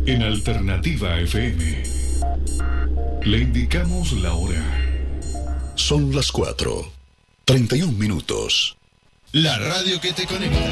En Alternativa FM le indicamos la hora. Son las 4:31. La radio que te conecta.